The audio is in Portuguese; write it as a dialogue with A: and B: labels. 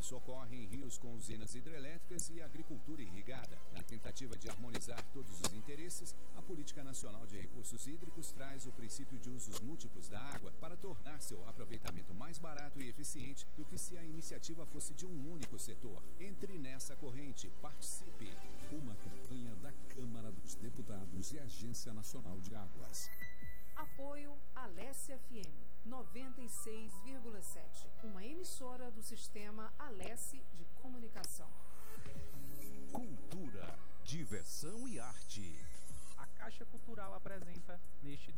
A: Isso ocorre em rios com usinas hidrelétricas e agricultura irrigada. Na tentativa de harmonizar todos os interesses, a Política Nacional de Recursos Hídricos traz o princípio de usos múltiplos da água para tornar seu aproveitamento mais barato e eficiente do que se a iniciativa fosse de um único setor. Entre nessa corrente, participe.
B: Uma campanha da Câmara dos Deputados e Agência Nacional de Águas.
C: Apoio Alessia FM 96,7, uma emissora do sistema Alessi de comunicação.
D: Cultura, diversão e arte.
E: A Caixa Cultural apresenta neste